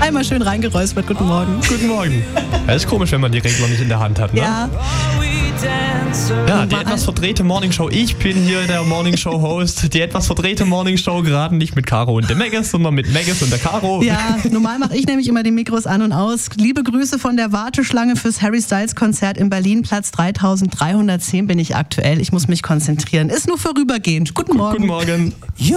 Einmal schön reingeräuspert. Guten Morgen. Guten Morgen. Ja, ist komisch, wenn man die Regler nicht in der Hand hat, ne? Ja. Ja, die etwas verdrehte Morningshow. Ich bin hier der Morningshow-Host. Die etwas verdrehte Morningshow gerade nicht mit Caro und der Megges, sondern mit Megges und der Caro. Ja, normal mache ich nämlich immer die Mikros an und aus. Liebe Grüße von der Warteschlange fürs Harry Styles Konzert in Berlin. Platz 3310 bin ich aktuell. Ich muss mich konzentrieren. Ist nur vorübergehend. Guten Morgen. Guten Morgen.